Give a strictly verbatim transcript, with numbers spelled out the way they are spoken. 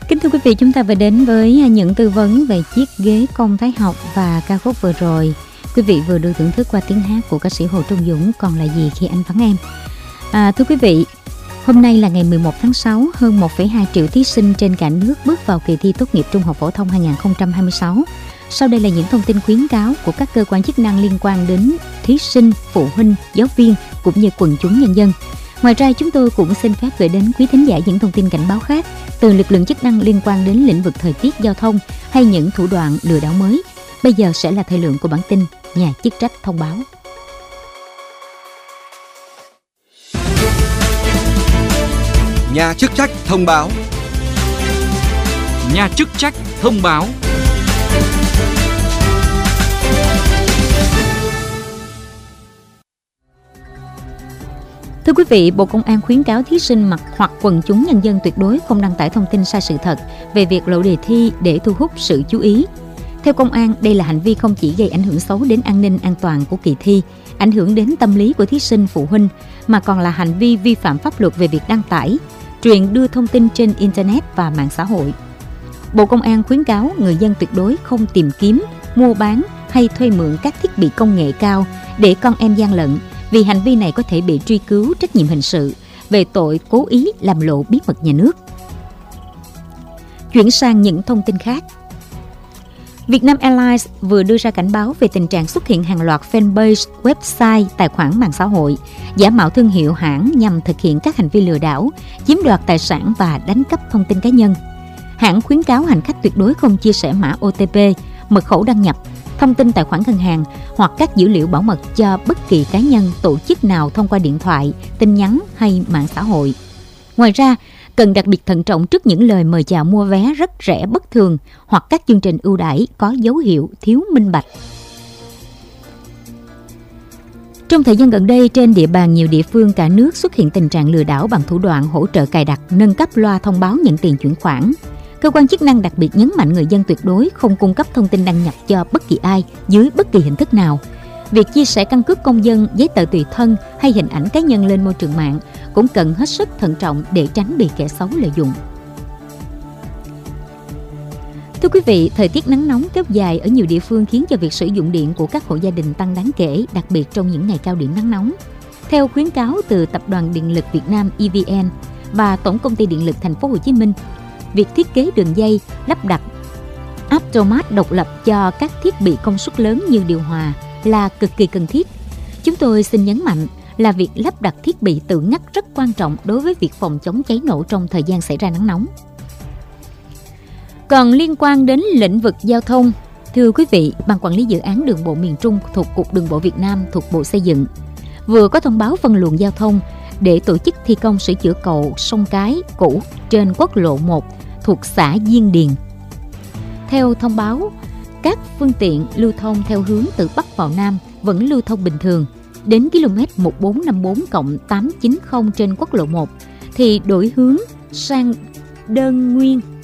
Kính thưa quý vị, chúng ta vừa đến với những tư vấn về chiếc ghế công thái học và ca khúc vừa rồi. Quý vị vừa được thưởng thức qua tiếng hát của ca sĩ Hồ Trung Dũng, Còn là gì khi anh vắng em. À, thưa quý vị, hôm nay là ngày mười một tháng sáu, hơn một phẩy hai triệu thí sinh trên cả nước bước vào kỳ thi tốt nghiệp trung học phổ thông hai không hai sáu. Sau đây là những thông tin khuyến cáo của các cơ quan chức năng liên quan đến thí sinh, phụ huynh, giáo viên cũng như quần chúng nhân dân. Ngoài ra, chúng tôi cũng xin phép gửi đến quý thính giả những thông tin cảnh báo khác từ lực lượng chức năng liên quan đến lĩnh vực thời tiết, giao thông hay những thủ đoạn lừa đảo mới. Bây giờ sẽ là thời lượng của bản tin Nhà chức trách thông báo. Nhà chức trách thông báo. Nhà chức trách thông báo. Thưa quý vị, Bộ Công an khuyến cáo thí sinh mặc hoặc quần chúng nhân dân tuyệt đối không đăng tải thông tin sai sự thật về việc lộ đề thi để thu hút sự chú ý. Theo Công an, đây là hành vi không chỉ gây ảnh hưởng xấu đến an ninh an toàn của kỳ thi, ảnh hưởng đến tâm lý của thí sinh, phụ huynh, mà còn là hành vi vi phạm pháp luật về việc đăng tải, truyền đưa thông tin trên Internet và mạng xã hội. Bộ Công an khuyến cáo người dân tuyệt đối không tìm kiếm, mua bán hay thuê mượn các thiết bị công nghệ cao để con em gian lận, vì hành vi này có thể bị truy cứu trách nhiệm hình sự về tội cố ý làm lộ bí mật nhà nước. Chuyển sang những thông tin khác. Vietnam Airlines vừa đưa ra cảnh báo về tình trạng xuất hiện hàng loạt fanpage, website, tài khoản mạng xã hội giả mạo thương hiệu hãng nhằm thực hiện các hành vi lừa đảo, chiếm đoạt tài sản và đánh cắp thông tin cá nhân. Hãng khuyến cáo hành khách tuyệt đối không chia sẻ mã ô tê pê, mật khẩu đăng nhập, thông tin tài khoản ngân hàng hoặc các dữ liệu bảo mật cho bất kỳ cá nhân, tổ chức nào thông qua điện thoại, tin nhắn hay mạng xã hội. Ngoài ra, cần đặc biệt thận trọng trước những lời mời chào mua vé rất rẻ bất thường hoặc các chương trình ưu đãi có dấu hiệu thiếu minh bạch. Trong thời gian gần đây, trên địa bàn nhiều địa phương cả nước xuất hiện tình trạng lừa đảo bằng thủ đoạn hỗ trợ cài đặt, nâng cấp loa thông báo nhận tiền chuyển khoản. Cơ quan chức năng đặc biệt nhấn mạnh người dân tuyệt đối không cung cấp thông tin đăng nhập cho bất kỳ ai dưới bất kỳ hình thức nào. Việc chia sẻ căn cước công dân, giấy tờ tùy thân hay hình ảnh cá nhân lên môi trường mạng cũng cần hết sức thận trọng để tránh bị kẻ xấu lợi dụng. Thưa quý vị, thời tiết nắng nóng kéo dài ở nhiều địa phương khiến cho việc sử dụng điện của các hộ gia đình tăng đáng kể, đặc biệt trong những ngày cao điểm nắng nóng. Theo khuyến cáo từ Tập đoàn Điện lực Việt Nam E V N và Tổng công ty Điện lực Thành phố Hồ Chí Minh, việc thiết kế đường dây lắp đặt automat độc lập cho các thiết bị công suất lớn như điều hòa là cực kỳ cần thiết. Chúng tôi xin nhấn mạnh là việc lắp đặt thiết bị tự ngắt rất quan trọng đối với việc phòng chống cháy nổ trong thời gian xảy ra nắng nóng. Còn liên quan đến lĩnh vực giao thông, thưa quý vị, Ban Quản lý Dự án Đường bộ miền Trung thuộc Cục Đường bộ Việt Nam thuộc Bộ Xây dựng vừa có thông báo phân luồng giao thông để tổ chức thi công sửa chữa cầu Sông Cái cũ trên quốc lộ một thuộc xã Diên Điền. Theo thông báo, các phương tiện lưu thông theo hướng từ Bắc vào Nam vẫn lưu thông bình thường. Đến km một bốn năm bốn cộng tám trăm chín mươi trên quốc lộ một thì đổi hướng sang đơn nguyên